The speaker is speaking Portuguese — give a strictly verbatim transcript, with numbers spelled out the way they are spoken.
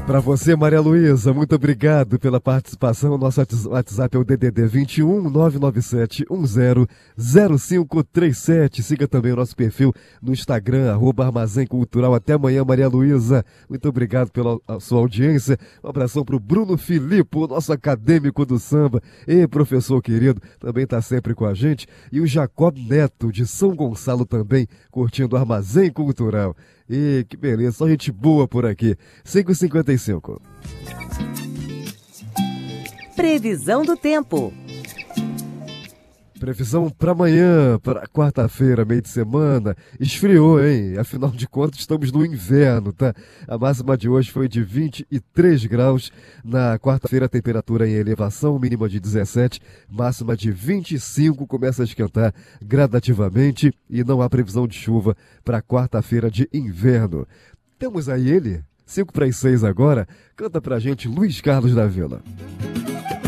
Para você, Maria Luísa, muito obrigado pela participação. Nosso WhatsApp é o D D D vinte e um, nove nove sete um zero zero cinco três sete. Siga também o nosso perfil no Instagram, arroba Armazém Cultural. Até amanhã, Maria Luísa. Muito obrigado pela sua audiência. Um abração para o Bruno Filipe, nosso acadêmico do samba e professor querido, também está sempre com a gente. E o Jacob Neto, de São Gonçalo, também curtindo o Armazém Cultural. E que beleza, só gente boa por aqui. cinco e cinquenta e cinco. Previsão do tempo. Previsão para amanhã, para quarta-feira, meio de semana. Esfriou, hein? Afinal de contas, estamos no inverno, tá? A máxima de hoje foi de vinte e três graus. Na quarta-feira, a temperatura em elevação, mínima de dezessete, máxima de vinte e cinco. Começa a esquentar gradativamente e não há previsão de chuva para quarta-feira de inverno. Temos aí ele, cinco para as seis agora. Canta pra gente Luiz Carlos da Vila.